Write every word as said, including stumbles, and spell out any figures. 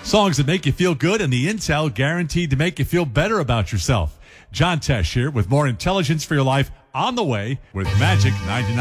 Songs that make you feel good and the intel guaranteed to make you feel better about yourself. John Tesh here with more intelligence for your life on the way with Magic ninety-nine.